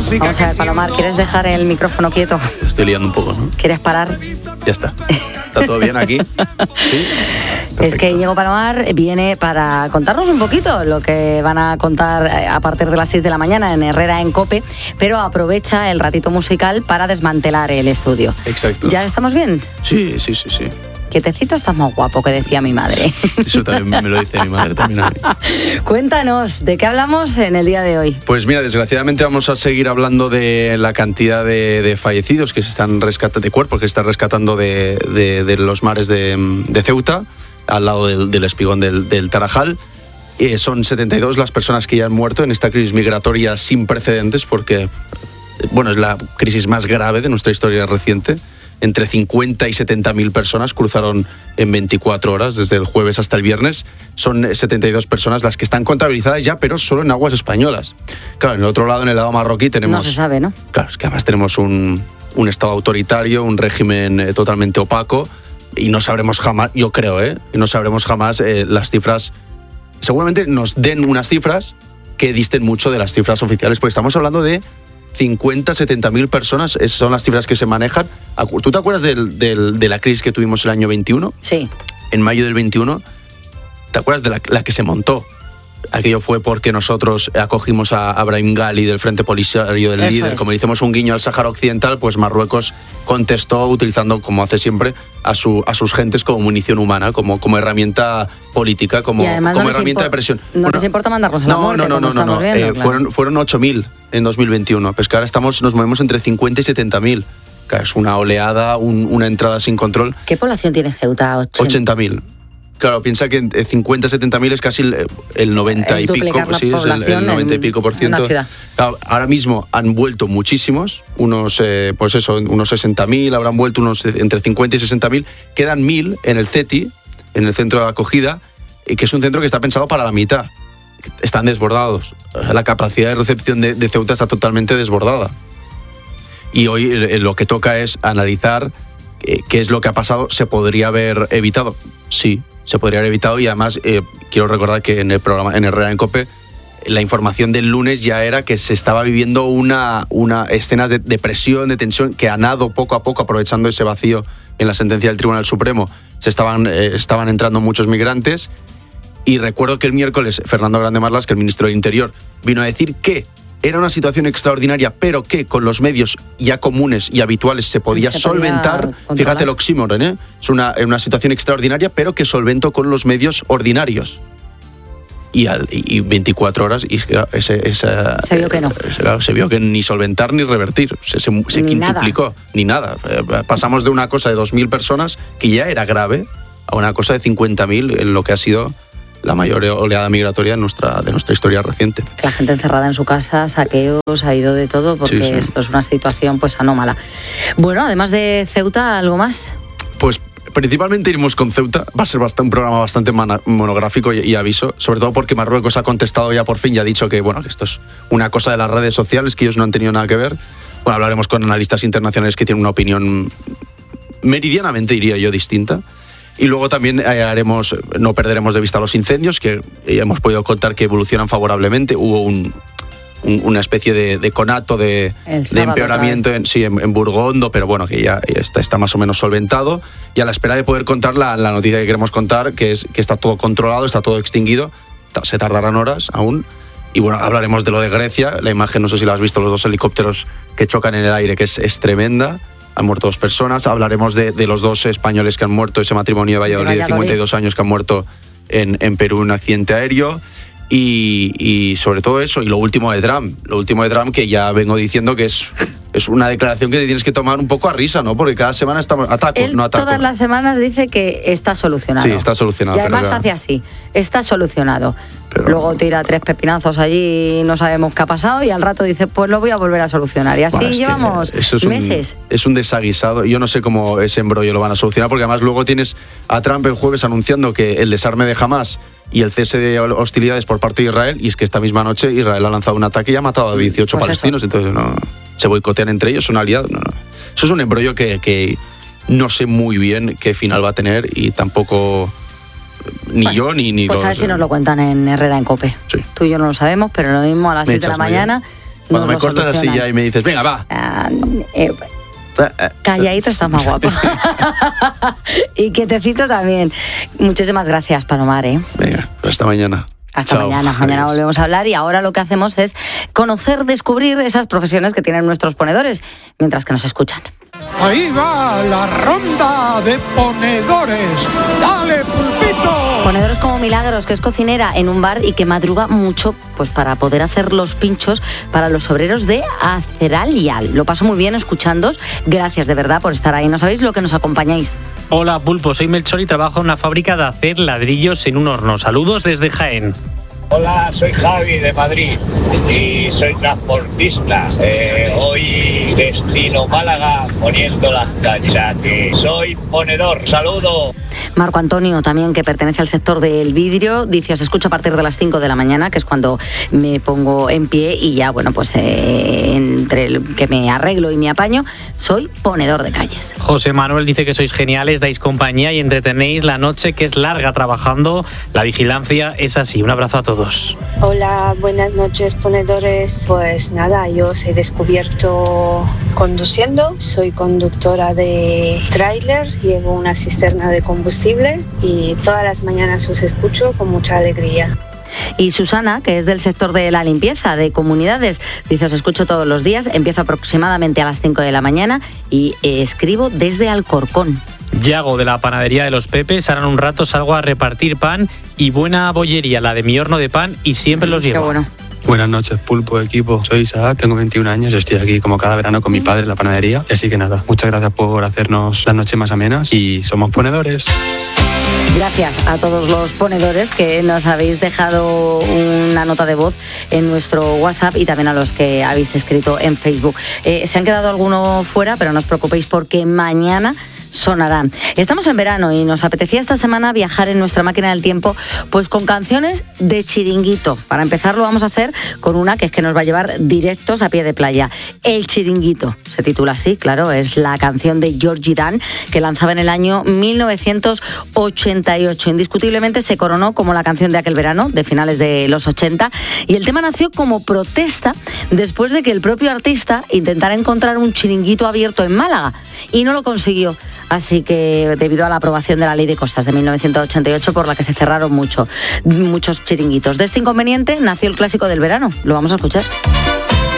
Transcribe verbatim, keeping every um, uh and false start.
Vamos a ver, Palomar, ¿quieres dejar el micrófono quieto? Estoy liando un poco, ¿no? ¿Quieres parar? Ya está. ¿Está todo bien aquí? ¿Sí? Es que Íñigo Palomar viene para contarnos un poquito lo que van a contar a partir de las seis de la mañana en Herrera en COPE, pero aprovecha el ratito musical para desmantelar el estudio. Exacto. ¿Ya estamos bien? Sí, sí, sí, sí. Quietecito estás más guapo, que decía mi madre. Eso también me lo dice mi madre también a mí. Cuéntanos, ¿de qué hablamos en el día de hoy? Pues mira, desgraciadamente vamos a seguir hablando de la cantidad de, de fallecidos que se están rescatando, de cuerpos que se están rescatando de, de, de los mares de, de Ceuta, al lado del, del espigón del, del Tarajal. Eh, son setenta y dos las personas que ya han muerto en esta crisis migratoria sin precedentes, porque bueno, es la crisis más grave de nuestra historia reciente. Entre cincuenta y setenta mil personas cruzaron en veinticuatro horas, desde el jueves hasta el viernes. Son setenta y dos personas las que están contabilizadas ya, pero solo en aguas españolas. Claro, en el otro lado, en el lado marroquí, tenemos... No se sabe, ¿no? Claro, es que además tenemos un, un estado autoritario, un régimen eh, totalmente opaco, y no sabremos jamás, yo creo, ¿eh? Y no sabremos jamás eh, las cifras... Seguramente nos den unas cifras que disten mucho de las cifras oficiales, porque estamos hablando de cincuenta, setenta mil personas, esas son las cifras que se manejan. ¿Tú te acuerdas del, del, de la crisis que tuvimos el año veintiuno? Sí. En mayo del veintiuno, ¿te acuerdas de la, la que se montó? Aquello fue porque nosotros acogimos a, a Brahim Ghali del Frente Polisario del Eso Líder. es. Como le hicimos un guiño al Sáhara Occidental, pues Marruecos contestó utilizando, como hace siempre, a, su, a sus gentes como munición humana, como, como herramienta política, como, como no herramienta impor- de presión. No bueno, les importa mandarlos a la no, muerte, no, no, como no, estamos no, viendo, eh, claro. fueron, fueron ocho mil en dos mil veintiuno. Pues que ahora estamos, nos movemos entre cincuenta y setenta mil. Es una oleada, un, una entrada sin control. ¿Qué población tiene Ceuta? ochenta mil. Claro, piensa que cincuenta, setenta mil es casi el, el noventa Es y pico, duplicar la sí, es el, el noventa y pico por en ciento. una ciudad. Claro, ahora mismo han vuelto muchísimos, unos, eh, pues eso, unos sesenta mil, habrán vuelto unos entre cincuenta y sesenta mil, quedan mil en el CETI, en el centro de acogida, que es un centro que está pensado para la mitad. Están desbordados. La capacidad de recepción de, de Ceuta está totalmente desbordada. Y hoy eh, lo que toca es analizar eh, qué es lo que ha pasado. ¿Se podría haber evitado? Sí, se podría haber evitado, y además eh, quiero recordar que en el programa, en Herrera en COPE, la información del lunes ya era que se estaba viviendo una, una escenas de, de presión, de tensión, que a nado poco a poco, aprovechando ese vacío en la sentencia del Tribunal Supremo, se estaban, eh, estaban entrando muchos migrantes. Y recuerdo que el miércoles Fernando Grande Marlas, que el ministro de Interior, vino a decir que era una situación extraordinaria, pero que con los medios ya comunes y habituales se podía Se podía solventar. controlar. Fíjate el oxímoron, ¿eh? Es una, una situación extraordinaria, pero que solventó con los medios ordinarios. Y, al, y veinticuatro horas, y ese, esa, Se vio que no. ese, claro, se vio que ni solventar ni revertir. Se, se, se Ni quintuplicó, ni nada. Pasamos de una cosa de dos mil personas, que ya era grave, a una cosa de cincuenta mil, en lo que ha sido la mayor oleada migratoria de nuestra, de nuestra historia reciente. La gente encerrada en su casa, saqueos, ha ido de todo, porque Sí, sí. esto es una situación pues anómala. Bueno, además de Ceuta, ¿algo más? Pues principalmente iremos con Ceuta. Va a ser bastante, un programa bastante mana- monográfico y, y aviso, sobre todo porque Marruecos ha contestado ya por fin y ha dicho que, bueno, que esto es una cosa de las redes sociales, que ellos no han tenido nada que ver. Bueno, hablaremos con analistas internacionales que tienen una opinión meridianamente, diría yo, distinta. Y luego también eh, haremos, no perderemos de vista los incendios, que ya hemos podido contar que evolucionan favorablemente. Hubo un, un, una especie de, de conato de, El de sábado, empeoramiento en, sí, en, en Burgondo, pero bueno, que ya, ya está, está más o menos solventado. Y a la espera de poder contar la, la noticia que queremos contar, que es que está todo controlado, está todo extinguido. Se tardarán horas aún. Y bueno, hablaremos de lo de Grecia. La imagen, no sé si la has visto, los dos helicópteros que chocan en el aire, que es, es tremenda. Han muerto dos personas. Hablaremos de, de los dos españoles que han muerto, ese matrimonio de Valladolid de, Valladolid. de cincuenta y dos años que han muerto en, en Perú en un accidente aéreo. Y, y sobre todo eso, y lo último de Trump. Lo último de Trump, que ya vengo diciendo que es, es una declaración que te tienes que tomar un poco a risa, ¿no? Porque cada semana estamos... Ataco, Él no ataco. todas las semanas dice que está solucionado. Sí, está solucionado. Y además pero, hace así, está solucionado. Pero- Luego tira tres pepinazos allí y no sabemos qué ha pasado, y al rato dice, pues lo voy a volver a solucionar. Y así Bueno, es que llevamos eso es un- meses. es un desaguisado. Yo no sé cómo ese embrollo lo van a solucionar, porque además luego tienes a Trump el jueves anunciando que el desarme de Hamas y el cese de hostilidades por parte de Israel, y es que esta misma noche Israel ha lanzado un ataque y ha matado a dieciocho Pues palestinos, eso. entonces no, se boicotean entre ellos, son aliados. No, no. Eso es un embrollo que, que no sé muy bien qué final va a tener, y tampoco ni Bueno, yo ni, ni Pues los... a ver si nos lo cuentan en Herrera en COPE. Sí. Tú y yo no lo sabemos, pero lo mismo a las Me siete de la echas mañana. mañana Cuando nos me lo cortas la solucionan. silla y me dices, venga, va. Ah, eh, calladito estás más guapo. Y quietecito también. Muchísimas gracias, Palomar, ¿eh? Venga, pues hasta mañana. Hasta Chao. mañana. Mañana Adiós. volvemos a hablar y ahora lo que hacemos es conocer, descubrir esas profesiones que tienen nuestros ponedores mientras que nos escuchan. Ahí va la ronda de ponedores. ¡Dale, pulpito! Ponedores como Milagros, que es cocinera en un bar y que madruga mucho pues para poder hacer los pinchos para los obreros de Aceralial. Lo paso muy bien escuchándoos. Gracias de verdad por estar ahí. No sabéis lo que nos acompañáis. Hola Pulpo, soy Melchor y trabajo en una fábrica de hacer ladrillos en un horno. Saludos desde Jaén. Hola, soy Javi de Madrid y soy transportista. Eh, hoy destino Málaga poniendo las calles. Que soy ponedor. Saludo. Marco Antonio, también, que pertenece al sector del vidrio, dice: os escucho a partir de las cinco de la mañana, que es cuando me pongo en pie y ya, bueno, pues eh, entre el que me arreglo y me apaño, soy ponedor de calles. José Manuel dice que sois geniales, dais compañía y entretenéis la noche, que es larga trabajando. La vigilancia es así. Un abrazo a todos. Hola, buenas noches, ponedores. Pues nada, yo os he descubierto conduciendo. Soy conductora de tráiler, llevo una cisterna de combustible y todas las mañanas os escucho con mucha alegría. Y Susana, que es del sector de la limpieza de comunidades, dice: os escucho todos los días, empiezo aproximadamente a las cinco de la mañana y eh, escribo desde Alcorcón. Yago, de la panadería de los Pepes, ahora en un rato salgo a repartir pan y buena bollería, la de mi horno de pan, y siempre los llevo. Qué bueno. Buenas noches, Pulpo, equipo. Soy Isaac, tengo veintiún años, estoy aquí como cada verano con mi padre en la panadería. Así que nada, muchas gracias por hacernos las noches más amenas y somos ponedores. Gracias a todos los ponedores que nos habéis dejado una nota de voz en nuestro WhatsApp y también a los que habéis escrito en Facebook. Eh, se han quedado algunos fuera, pero no os preocupéis porque mañana sonarán. Estamos en verano y nos apetecía esta semana viajar en nuestra máquina del tiempo pues con canciones de chiringuito. Para empezar lo vamos a hacer con una que es que nos va a llevar directos a pie de playa. El Chiringuito se titula así, claro, es la canción de Georgie Dan que lanzaba en el año mil novecientos ochenta y ocho. Indiscutiblemente se coronó como la canción de aquel verano, de finales de los ochenta, y el tema nació como protesta después de que el propio artista intentara encontrar un chiringuito abierto en Málaga y no lo consiguió. Así que debido a la aprobación de la Ley de Costas de mil novecientos ochenta y ocho, por la que se cerraron mucho, muchos chiringuitos. De este inconveniente nació el clásico del verano. Lo vamos a escuchar.